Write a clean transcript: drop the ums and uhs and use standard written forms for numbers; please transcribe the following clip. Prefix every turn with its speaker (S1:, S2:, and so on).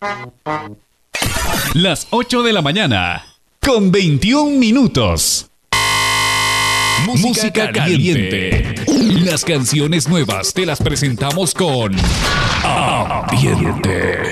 S1: Las 8 de la mañana, con 21 minutos. Música caliente. Las canciones nuevas te las presentamos con Ambiente.